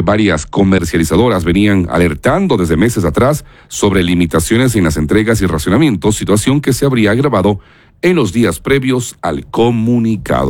varias comercializadoras venían alertando desde meses atrás sobre limitaciones en las entregas y racionamientos, situación que se habría agravado en los días previos al comunicado.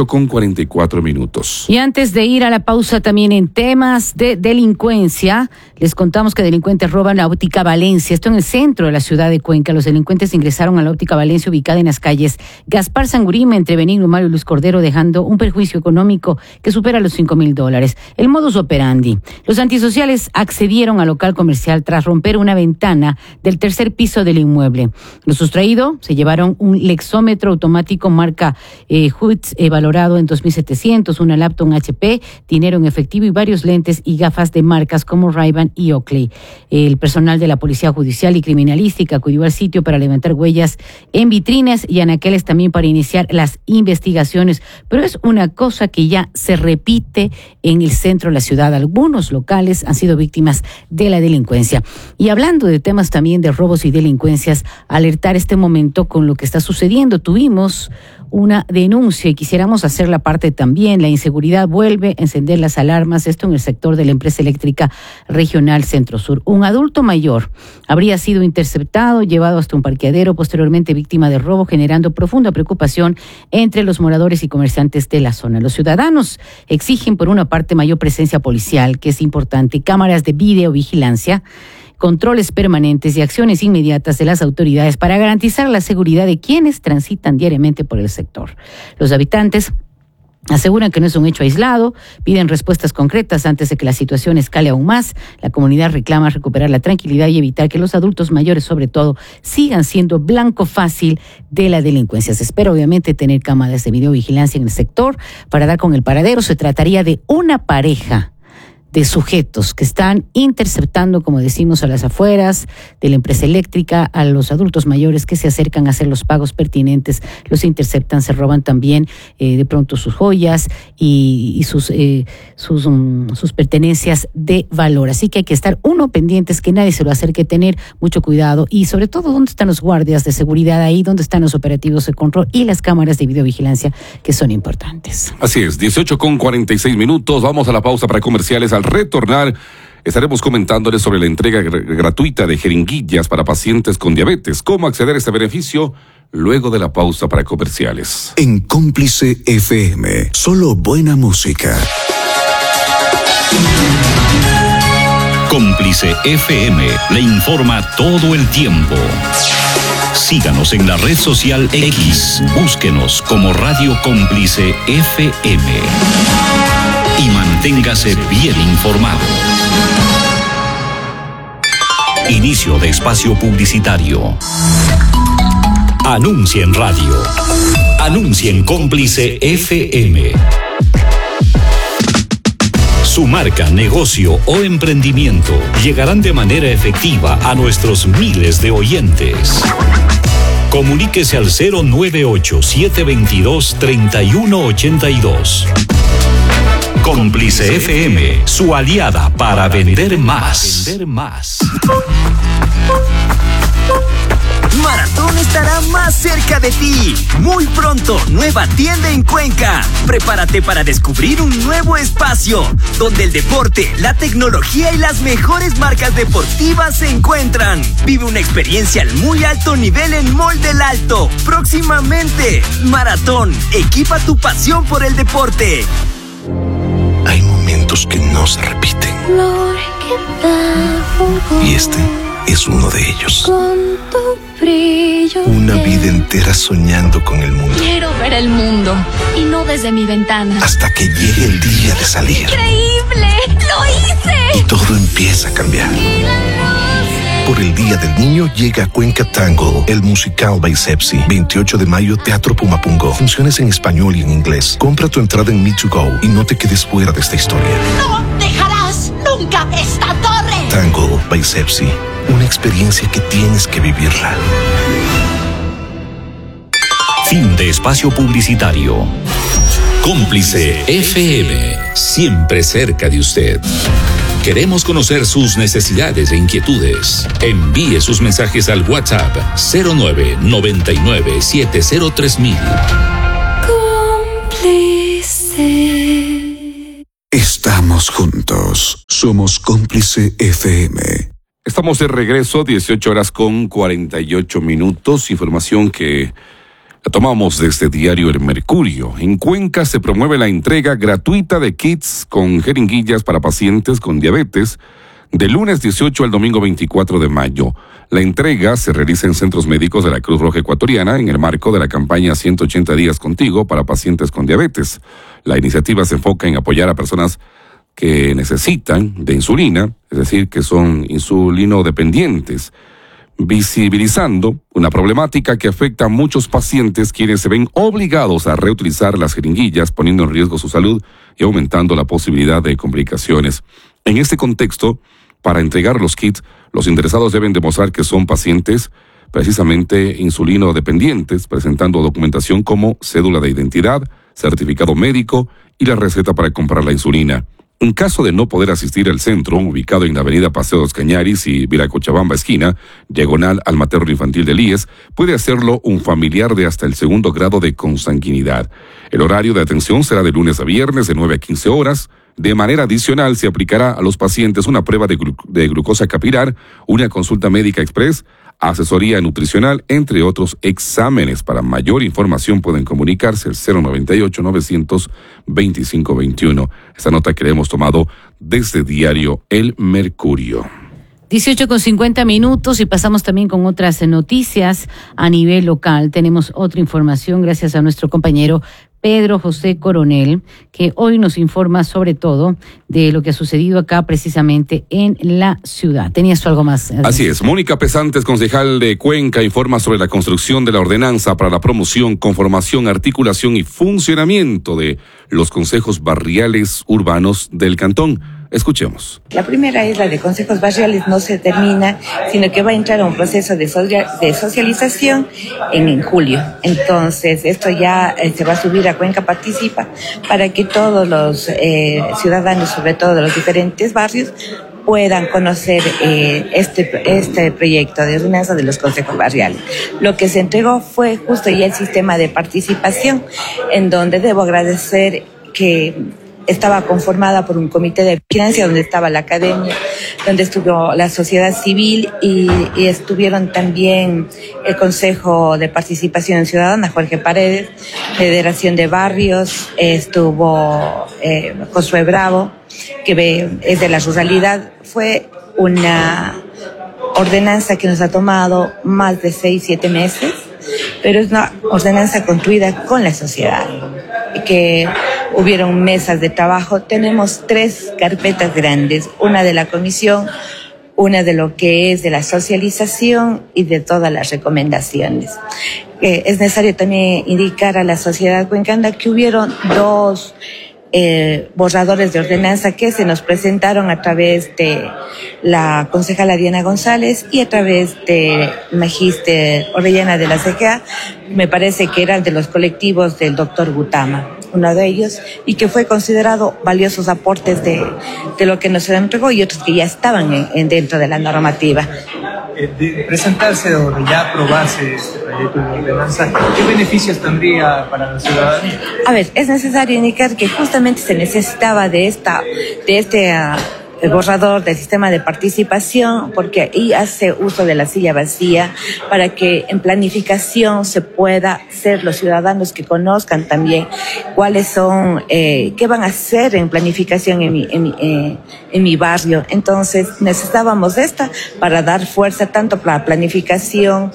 18:44. Y antes de ir a la pausa, también en temas de delincuencia, les contamos que delincuentes roban la óptica Valencia. Esto en el centro de la ciudad de Cuenca. Los delincuentes ingresaron a la óptica Valencia, ubicada en las calles Gaspar Sangurima, entre Benigno Mario y Luis Cordero, dejando un perjuicio económico que supera los $5,000. El modus operandi: los antisociales accedieron al local comercial tras romper una ventana del tercer piso del inmueble. Lo sustraído, se llevaron un lexómetro automático marca Hoods valorado en 2,700, una laptop HP, dinero en efectivo y varios lentes y gafas de marcas como Ray-Ban y Oakley. El personal de la Policía Judicial y Criminalística acudió al sitio para levantar huellas en vitrinas y anaqueles también para iniciar las investigaciones. Pero es una cosa que ya se repite en el centro de la ciudad. Algunos locales han sido víctimas de la delincuencia. Y hablando de temas también de robos y delincuencias, alertar este momento con lo que está sucediendo. Tuvimos una denuncia y quisiéramos hacer la parte también. La inseguridad vuelve a encender las alarmas, esto en el sector de la empresa eléctrica regional Centro Sur. Un adulto mayor habría sido interceptado, llevado hasta un parqueadero, posteriormente víctima de robo, generando profunda preocupación entre los moradores y comerciantes de la zona. Los ciudadanos exigen, por una parte, mayor presencia policial, que es importante, cámaras de videovigilancia, controles permanentes y acciones inmediatas de las autoridades para garantizar la seguridad de quienes transitan diariamente por el sector. Los habitantes aseguran que no es un hecho aislado, piden respuestas concretas antes de que la situación escale aún más. La comunidad reclama recuperar la tranquilidad y evitar que los adultos mayores, sobre todo, sigan siendo blanco fácil de la delincuencia. Se espera, obviamente, tener cámaras de videovigilancia en el sector para dar con el paradero. Se trataría de una pareja de sujetos que están interceptando, como decimos, a las afueras de la empresa eléctrica, a los adultos mayores que se acercan a hacer los pagos pertinentes, los interceptan, se roban también de pronto sus joyas y sus pertenencias de valor. Así que hay que estar pendientes, que nadie se lo acerque, tener mucho cuidado y sobre todo dónde están los guardias de seguridad ahí, dónde están los operativos de control y las cámaras de videovigilancia, que son importantes. Así es, 18:46. Vamos a la pausa para comerciales. Al retornar, estaremos comentándoles sobre la entrega gratuita de jeringuillas para pacientes con diabetes. ¿Cómo acceder a este beneficio? Luego de la pausa para comerciales. En Cómplice FM, solo buena música. Cómplice FM le informa todo el tiempo. Síganos en la red social X. Búsquenos como Radio Cómplice FM. Y manténgase bien informado. Inicio de espacio publicitario. Anuncia en radio. Anuncia en Cómplice FM. Su marca, negocio o emprendimiento llegarán de manera efectiva a nuestros miles de oyentes. Comuníquese al 098-722-3182. Cómplice FM, su aliada para vender más. Maratón estará más cerca de ti. Muy pronto, nueva tienda en Cuenca. Prepárate para descubrir un nuevo espacio donde el deporte, la tecnología y las mejores marcas deportivas se encuentran. Vive una experiencia al muy alto nivel en Mall del Alto. Próximamente, Maratón, equipa tu pasión por el deporte. Hay momentos que no se repiten. Y este es uno de ellos. Una vida entera soñando con el mundo. Quiero ver el mundo y no desde mi ventana. Hasta que llegue el día de salir. ¡Increíble! ¡Lo hice! Y todo empieza a cambiar. Por el Día del Niño llega a Cuenca Tango, el musical by Sepsi. 28 de mayo, Teatro Pumapungo. Funciones en español y en inglés. Compra tu entrada en Me2Go y no te quedes fuera de esta historia. ¡No dejarás nunca esta torre! Tango by Sepsi. Una experiencia que tienes que vivirla. Fin de espacio publicitario. Cómplice FM, siempre cerca de usted. Queremos conocer sus necesidades e inquietudes. Envíe sus mensajes al WhatsApp 0999703000. Cómplice. Estamos juntos. Somos Cómplice FM. Estamos de regreso, 18:48. Información que la tomamos desde Diario El Mercurio. En Cuenca se promueve la entrega gratuita de kits con jeringuillas para pacientes con diabetes de lunes 18 al domingo 24 de mayo. La entrega se realiza en centros médicos de la Cruz Roja Ecuatoriana en el marco de la campaña 180 días contigo para pacientes con diabetes. La iniciativa se enfoca en apoyar a personas que necesitan de insulina, es decir, que son insulinodependientes, visibilizando una problemática que afecta a muchos pacientes quienes se ven obligados a reutilizar las jeringuillas, poniendo en riesgo su salud y aumentando la posibilidad de complicaciones. En este contexto, para entregar los kits, los interesados deben demostrar que son pacientes precisamente insulinodependientes, presentando documentación como cédula de identidad, certificado médico y la receta para comprar la insulina. En caso de no poder asistir al centro, ubicado en la avenida Paseo Dos Cañaris y Viracochabamba esquina, diagonal al materno infantil del IES, puede hacerlo un familiar de hasta el 2º grado de consanguinidad. El horario de atención será de lunes a viernes de 9 a 15 horas. De manera adicional, se aplicará a los pacientes una prueba de glucosa capilar, una consulta médica express, asesoría nutricional, entre otros exámenes. Para mayor información pueden comunicarse al 098-900-2521. Esta nota que le hemos tomado desde Diario El Mercurio. 18:50 y pasamos también con otras noticias a nivel local. Tenemos otra información gracias a nuestro compañero Pedro José Coronel, que hoy nos informa sobre todo de lo que ha sucedido acá precisamente en la ciudad. ¿Tenías tú algo más? Así es. Mónica Pesantes, concejal de Cuenca, informa sobre la construcción de la ordenanza para la promoción, conformación, articulación y funcionamiento de los consejos barriales urbanos del cantón. Escuchemos. La primera es la de consejos barriales, no se termina, sino que va a entrar a un proceso de socialización en julio. Entonces, esto ya se va a subir a Cuenca Participa para que todos los ciudadanos, sobre todo de los diferentes barrios, puedan conocer este proyecto de ordenanza de los consejos barriales. Lo que se entregó fue justo ya el sistema de participación, en donde debo agradecer que estaba conformada por un comité de vigilancia donde estaba la academia, donde estuvo la sociedad civil y estuvieron también el Consejo de Participación Ciudadana, Jorge Paredes, Federación de Barrios, estuvo Josué Bravo, que es de la ruralidad. Fue una ordenanza que nos ha tomado más de 6-7 meses, pero es una ordenanza construida con la sociedad, que hubieron mesas de trabajo. Tenemos 3 carpetas grandes, una de la comisión, una de lo que es de la socialización y de todas las recomendaciones. Es necesario también indicar a la sociedad cuencana que hubieron 2 borradores de ordenanza que se nos presentaron a través de la concejala Diana González y a través de Magíster Orellana de la CGA. Me parece que eran de los colectivos del doctor Gutama, uno de ellos, y que fue considerado valiosos aportes de lo que nos entregó y otros que ya estaban dentro de la normativa. De presentarse o de ya aprobarse este proyecto de ordenanza, ¿qué beneficios tendría para la ciudadanía? A ver, es necesario indicar que justamente se necesitaba de este borrador del sistema de participación, porque ahí hace uso de la silla vacía para que en planificación se pueda ser los ciudadanos que conozcan también cuáles son, qué van a hacer en planificación en mi barrio. Entonces necesitábamos esta para dar fuerza tanto para la planificación,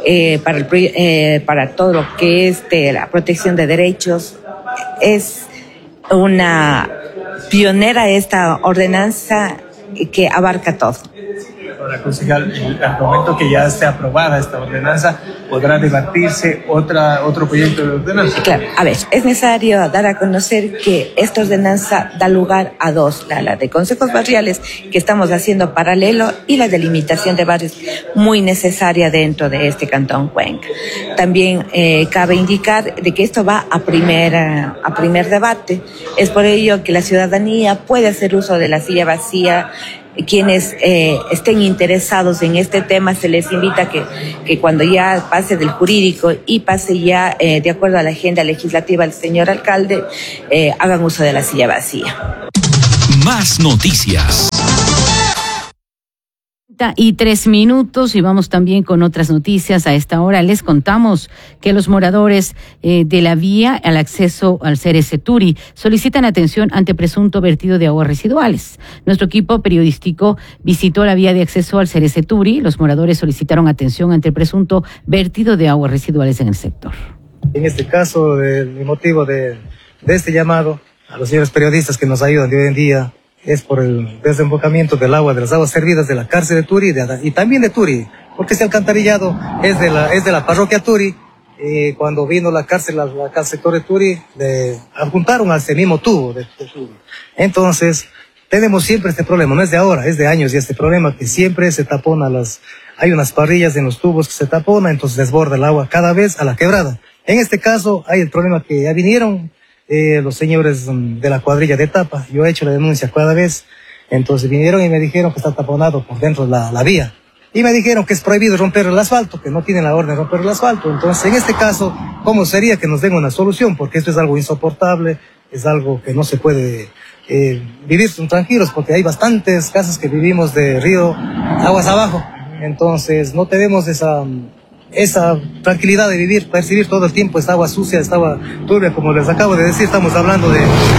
para todo lo que es de la protección de derechos. Es una pionera esta ordenanza que abarca todo. Ahora, concejal, al momento que ya esté aprobada esta ordenanza, ¿podrá debatirse otro proyecto de ordenanza? Claro, a ver, es necesario dar a conocer que esta ordenanza da lugar a 2, la de consejos barriales que estamos haciendo paralelo y la delimitación de barrios muy necesaria dentro de este cantón Cuenca. También cabe indicar de que esto va a primer debate. Es por ello que la ciudadanía puede hacer uso de la silla vacía. Quienes estén interesados en este tema, se les invita que cuando ya pase del jurídico y pase ya de acuerdo a la agenda legislativa del señor alcalde, hagan uso de la silla vacía. Más noticias. Y 3 minutos y vamos también con otras noticias. A esta hora les contamos que los moradores de la vía al acceso al CRC Turi solicitan atención ante presunto vertido de aguas residuales. Nuestro equipo periodístico visitó la vía de acceso al CRC Turi. Los moradores solicitaron atención ante el presunto vertido de aguas residuales en el sector. En este caso, el motivo de este llamado a los señores periodistas que nos ayudan de hoy en día es por el desembocamiento del agua, de las aguas servidas de la cárcel de Turi y también de Turi, porque este alcantarillado es de la parroquia Turi. Cuando vino la cárcel sector de Turi, le adjuntaron a ese mismo tubo de Turi. Entonces, tenemos siempre este problema, no es de ahora, es de años, y este problema que siempre se tapona hay unas parrillas en los tubos que se taponan, entonces desborda el agua cada vez a la quebrada. En este caso, hay el problema que ya vinieron los señores de la cuadrilla de Tapa. Yo he hecho la denuncia cada vez. Entonces vinieron y me dijeron que está taponado por dentro la vía. Y me dijeron que es prohibido romper el asfalto, que no tienen la orden de romper el asfalto. Entonces, en este caso, ¿cómo sería que nos den una solución? Porque esto es algo insoportable, es algo que no se puede vivir tranquilos, porque hay bastantes casas que vivimos de río aguas abajo. Entonces, no tenemos esa tranquilidad de percibir todo el tiempo esta agua sucia, esta agua turbia, como les acabo de decir. Estamos hablando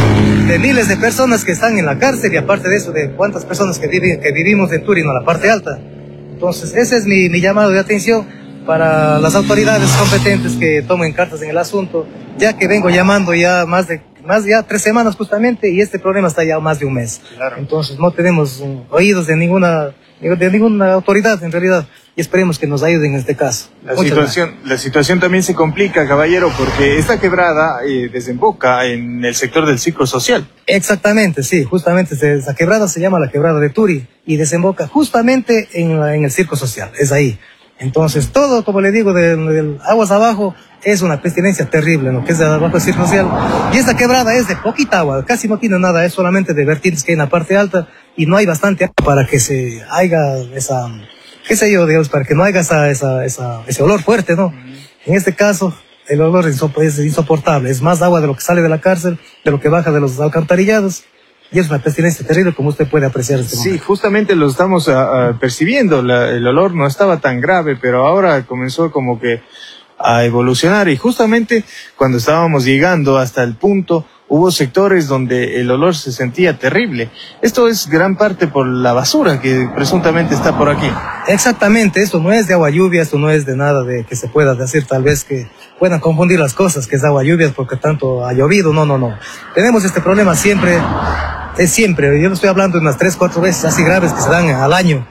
de miles de personas que están en la cárcel, y aparte de eso, de cuántas personas que vivimos en Turi, en la parte alta. Entonces, ese es mi llamado de atención para las autoridades competentes que tomen cartas en el asunto, ya que vengo llamando ya más de 3 semanas justamente, y este problema está ya más de un mes. Claro. Entonces, no tenemos oídos de ninguna autoridad en realidad, y esperemos que nos ayuden en este caso. La situación también se complica, caballero, porque esta quebrada desemboca en el sector del ciclo social. Exactamente, sí, justamente esa quebrada se llama la quebrada de Turi y desemboca justamente en el circo social, es ahí. Entonces, todo, como le digo, del aguas abajo es una pestilencia terrible, lo que es de abajo del circo social. Y esta quebrada es de poquita agua, casi no tiene nada, es solamente de vertientes que hay en la parte alta, y no hay bastante agua para que se haya esa, qué sé yo, Dios, para que no haya ese olor fuerte, ¿no? En este caso, el olor es insoportable, es más agua de lo que sale de la cárcel, de lo que baja de los alcantarillados. Y es una pestilencia terrible, como usted puede apreciar este momento. Sí, justamente lo estamos percibiendo. El olor no estaba tan grave, pero ahora comenzó como que a evolucionar. Y justamente cuando estábamos llegando hasta el punto, hubo sectores donde el olor se sentía terrible. Esto es gran parte por la basura que presuntamente está por aquí. Exactamente, esto no es de agua lluvia, esto no es de nada de que se pueda decir, tal vez que puedan confundir las cosas, que es agua lluvia porque tanto ha llovido. No. Tenemos este problema siempre. Es siempre, yo no estoy hablando de unas 3-4 veces así graves que se dan al año,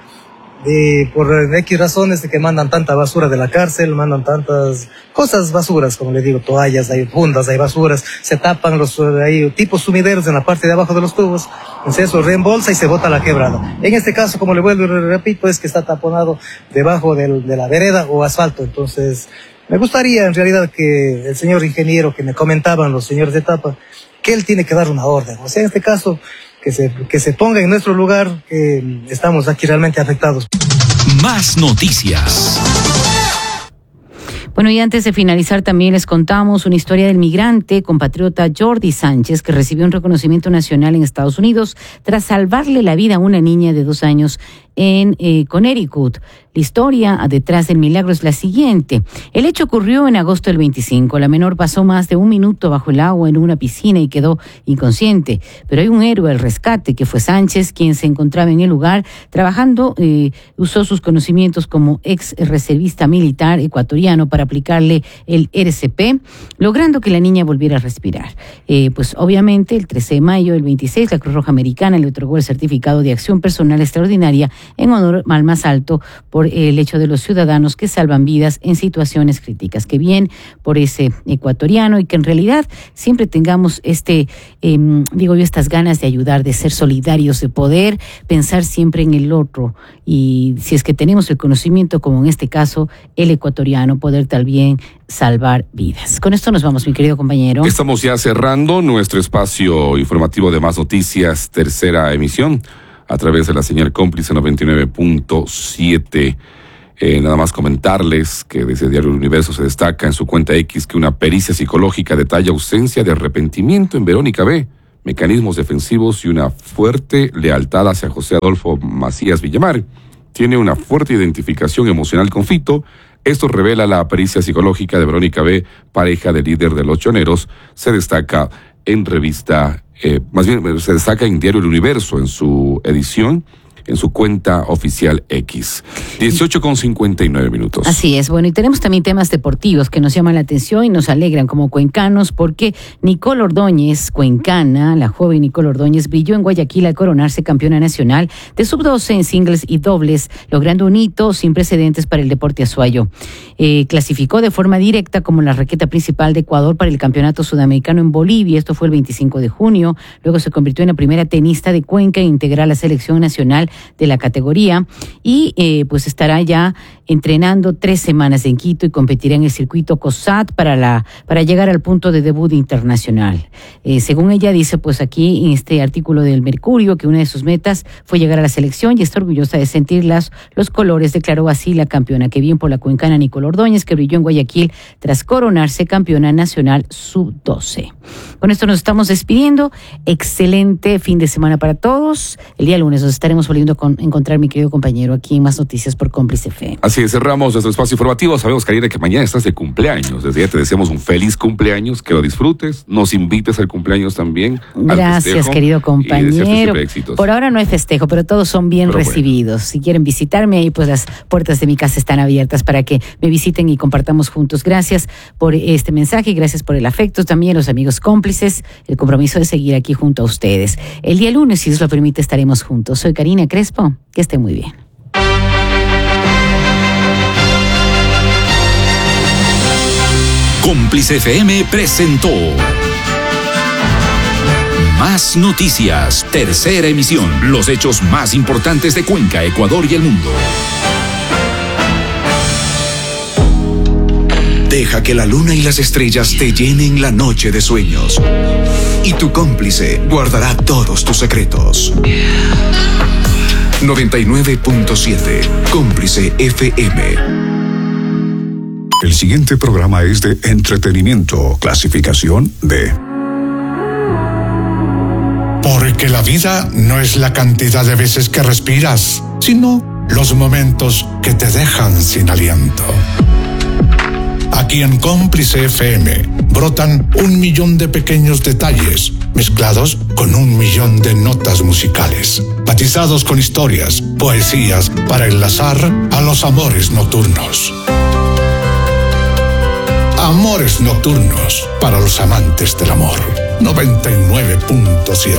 por X razones de que mandan tanta basura de la cárcel, mandan tantas cosas basuras, como le digo, toallas, hay fundas, hay basuras, se tapan hay tipos sumideros en la parte de abajo de los tubos, entonces eso reembolsa y se bota a la quebrada. En este caso, como le vuelvo y repito, es que está taponado debajo de la vereda o asfalto. Entonces, me gustaría en realidad que el señor ingeniero que me comentaban los señores de Tapa, que él tiene que dar una orden. O sea, en este caso, que se ponga en nuestro lugar, que estamos aquí realmente afectados. Más noticias. Bueno, y antes de finalizar también les contamos una historia del migrante compatriota Jordi Sánchez, que recibió un reconocimiento nacional en Estados Unidos tras salvarle la vida a una niña de 2 años en Connecticut. La historia detrás del milagro es la siguiente. El hecho ocurrió en agosto del 25. La menor pasó más de 1 minuto bajo el agua en una piscina y quedó inconsciente. Pero hay un héroe del rescate, que fue Sánchez, quien se encontraba en el lugar trabajando. Usó sus conocimientos como ex reservista militar ecuatoriano para aplicarle el RCP, logrando que la niña volviera a respirar. Pues obviamente el 13 de mayo del 26 la Cruz Roja Americana le otorgó el certificado de acción personal extraordinaria en honor al más alto por el hecho de los ciudadanos que salvan vidas en situaciones críticas. Que bien por ese ecuatoriano, y que en realidad siempre tengamos estas ganas de ayudar, de ser solidarios, de poder pensar siempre en el otro, y si es que tenemos el conocimiento, como en este caso el ecuatoriano, poder también salvar vidas. Con esto nos vamos, mi querido compañero. Estamos ya cerrando nuestro espacio informativo de Más Noticias, tercera emisión, a través de la señal cómplice 99.7. Nada más comentarles que desde Diario El Universo se destaca en su cuenta X que una pericia psicológica detalla ausencia de arrepentimiento en Verónica B., mecanismos defensivos y una fuerte lealtad hacia José Adolfo Macías Villamar. Tiene una fuerte identificación emocional con Fito. Esto revela la pericia psicológica de Verónica B., pareja del líder de Los Choneros. Se destaca en revista, se destaca en Diario El Universo, en su edición, en su cuenta oficial X. 18:59. Así es. Bueno, y tenemos también temas deportivos que nos llaman la atención y nos alegran como cuencanos, porque Nicole Ordóñez, cuencana, la joven Nicole Ordóñez, brilló en Guayaquil al coronarse campeona nacional de sub-12 en singles y dobles, logrando un hito sin precedentes para el deporte azuayo. Clasificó de forma directa como la raqueta principal de Ecuador para el campeonato sudamericano en Bolivia. Esto fue el 25 de junio. Luego se convirtió en la primera tenista de Cuenca en integrar la selección nacional de la categoría y pues estará ya entrenando 3 semanas en Quito y competirá en el circuito COSAT para llegar al punto de debut internacional. Según ella dice, pues aquí en este artículo del Mercurio, que una de sus metas fue llegar a la selección y está orgullosa de sentir los colores. Declaró así la campeona. Que bien por la cuencana Nicole Ordóñez, que brilló en Guayaquil tras coronarse campeona nacional sub-12. Con esto nos estamos despidiendo. Excelente fin de semana para todos. El día lunes nos estaremos volviendo a encontrar, mi querido compañero, aquí en Más Noticias por Cómplice FM. Así es, cerramos nuestro espacio informativo. Sabemos, Karina, que mañana estás de cumpleaños. Desde ya te deseamos un feliz cumpleaños, que lo disfrutes, nos invites al cumpleaños también. Gracias, querido compañero. Por ahora no hay festejo, pero todos son bien recibidos. Si quieren visitarme, ahí pues las puertas de mi casa están abiertas para que me visiten y compartamos juntos. Gracias por este mensaje y gracias por el afecto. También los amigos cómplices, el compromiso de seguir aquí junto a ustedes. El día lunes, si Dios lo permite, estaremos juntos. Soy Karina Crespo. Que esté muy bien. Cómplice FM presentó Más Noticias, tercera emisión. Los hechos más importantes de Cuenca, Ecuador y el mundo. Deja que la luna y las estrellas te llenen la noche de sueños. Y tu cómplice guardará todos tus secretos. 99.7 Cómplice FM. El siguiente programa es de entretenimiento, clasificación D. Porque la vida no es la cantidad de veces que respiras, sino los momentos que te dejan sin aliento. Aquí en Cómplice FM brotan 1.000.000 de pequeños detalles mezclados con 1.000.000 de notas musicales, matizados con historias, poesías para enlazar a los amores nocturnos. Amores nocturnos para los amantes del amor. 99.7